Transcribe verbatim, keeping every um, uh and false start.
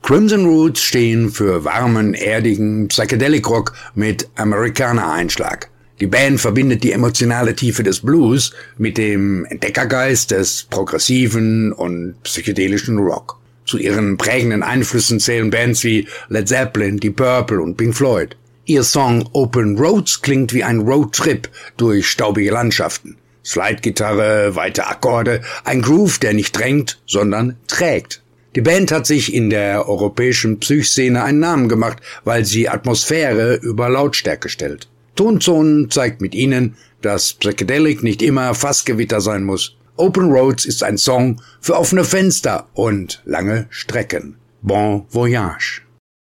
Crimson Roots stehen für warmen, erdigen Psychedelic Rock mit Americana-Einschlag. Die Band verbindet die emotionale Tiefe des Blues mit dem Entdeckergeist des progressiven und psychedelischen Rock. Zu ihren prägenden Einflüssen zählen Bands wie Led Zeppelin, Deep Purple und Pink Floyd. Ihr Song Open Roads klingt wie ein Roadtrip durch staubige Landschaften. Slide-Gitarre, weite Akkorde, ein Groove, der nicht drängt, sondern trägt. Die Band hat sich in der europäischen Psych-Szene einen Namen gemacht, weil sie Atmosphäre über Lautstärke stellt. Tonzonen zeigt mit ihnen, dass Psychedelic nicht immer Fassgewitter sein muss. Open Roads ist ein Song für offene Fenster und lange Strecken. Bon voyage.